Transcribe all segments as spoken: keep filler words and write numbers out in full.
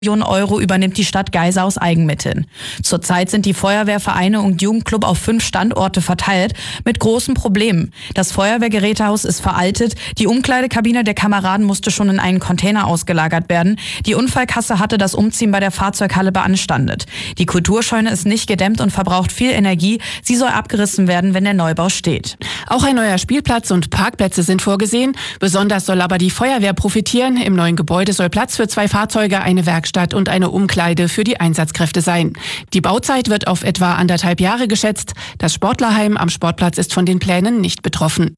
Millionen Euro übernimmt die Stadt Geisa aus Eigenmitteln. Zurzeit sind die Feuerwehrvereine und Jugendclub auf fünf Standorte verteilt, mit großen Problemen. Das Feuerwehrgerätehaus ist veraltet, die Umkleidekabine der Kameraden musste schon in einen Container ausgelagert werden, die Unfallkasse hatte das Umziehen bei der Fahrzeughalle beanstandet. Die Kulturscheune ist nicht gedämmt und verbraucht viel Energie, sie soll abgerissen werden, wenn der Neubau steht. Auch ein neuer Spielplatz und Parkplätze sind vorgesehen, besonders soll aber die Feuerwehr profitieren. Im neuen Gebäude soll Platz für zwei Fahrzeuge, eine Werkstatt und eine Umkleide für die Einsatzkräfte sein. Die Bauzeit wird auf etwa anderthalb Jahre geschätzt. Das Sportlerheim am Sportplatz ist von den Plänen nicht betroffen.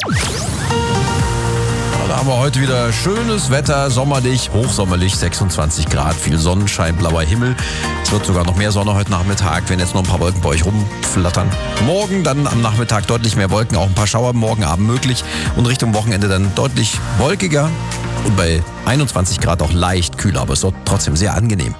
Da haben wir heute wieder schönes Wetter, sommerlich, hochsommerlich, sechsundzwanzig Grad, viel Sonnenschein, blauer Himmel. Es wird sogar noch mehr Sonne heute Nachmittag, wenn jetzt noch ein paar Wolken bei euch rumflattern. Morgen dann am Nachmittag deutlich mehr Wolken, auch ein paar Schauer morgen Abend möglich und Richtung Wochenende dann deutlich wolkiger und bei einundzwanzig Grad auch leicht kühler, aber es wird trotzdem sehr angenehm.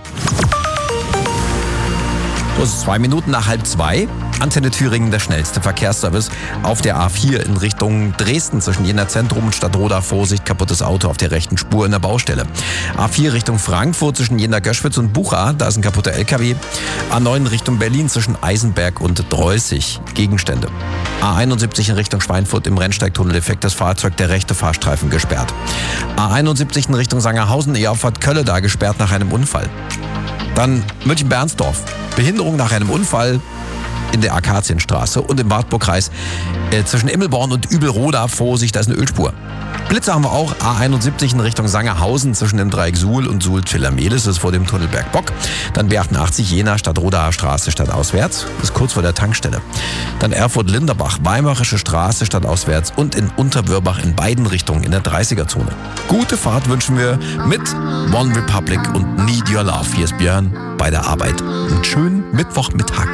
So, es ist zwei Minuten nach halb zwei. Antenne Thüringen, der schnellste Verkehrsservice auf der A vier in Richtung Dresden zwischen Jena Zentrum und Stadtroda. Vorsicht, kaputtes Auto auf der rechten Spur in der Baustelle. A vier Richtung Frankfurt zwischen Jena Göschwitz und Bucha, da ist ein kaputter L K W. A neun Richtung Berlin zwischen Eisenberg und Dreußig, Gegenstände. A einundsiebzig in Richtung Schweinfurt im Rennsteigtunnel defektes Fahrzeug, der rechte Fahrstreifen gesperrt. A einundsiebzig in Richtung Sangerhausen, E-Auffahrt Kölle, da gesperrt nach einem Unfall. Dann München-Bernsdorf, Behinderung nach einem Unfall in der Akazienstraße und im Wartburgkreis äh, zwischen Immelborn und Übelroda. Vorsicht, da ist eine Ölspur. Blitze haben wir auch. A einundsiebzig in Richtung Sangerhausen zwischen dem Dreieck Suhl und Suhl-Zwillamelis, das ist vor dem Tunnel Bergbock. Dann B achtundachtzig Jena Stadtrodaer Straße stadtauswärts, das ist kurz vor der Tankstelle. Dann Erfurt-Linderbach, Weimarische Straße stadtauswärts und in Unterwörbach in beiden Richtungen in der dreißiger-Zone. Gute Fahrt wünschen wir mit One Republic und Need Your Love. Hier ist Björn bei der Arbeit. Einen schönen Mittwochmittag.